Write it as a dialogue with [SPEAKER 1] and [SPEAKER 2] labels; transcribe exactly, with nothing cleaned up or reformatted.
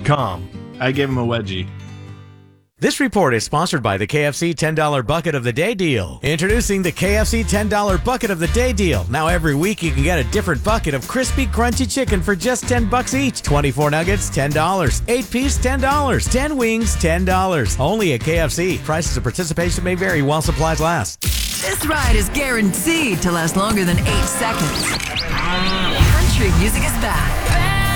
[SPEAKER 1] com. I gave him a wedgie.
[SPEAKER 2] This report is sponsored by the K F C ten dollar Bucket of the Day deal. Introducing the K F C ten dollar Bucket of the Day deal. Now every week you can get a different bucket of crispy, crunchy chicken for just ten bucks each. twenty-four nuggets, ten dollars. eight piece, ten dollars. ten wings, ten dollars. Only at K F C. Prices of participation may vary while supplies last.
[SPEAKER 3] This ride is guaranteed to last longer than eight seconds. Country music is back.